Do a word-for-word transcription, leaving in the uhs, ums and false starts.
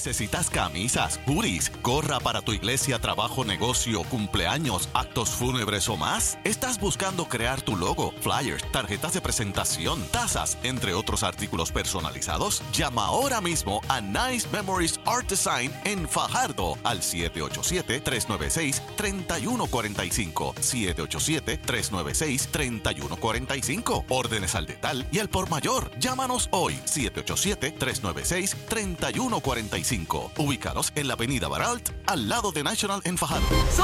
¿Necesitas camisas, hoodies, gorra para tu iglesia, trabajo, negocio, cumpleaños, actos fúnebres o más? ¿Estás buscando crear tu logo, flyers, tarjetas de presentación, tazas, entre otros artículos personalizados? Llama ahora mismo a Nice Memories Art Design en Fajardo al siete ocho siete, tres nueve seis, tres uno cuatro cinco. siete ocho siete, tres nueve seis, tres uno cuatro cinco. Órdenes al detal y al por mayor. Llámanos hoy. siete ocho siete, tres nueve seis, tres uno cuatro cinco. Ubicados en la avenida Baralt, al lado de National en Fajardo.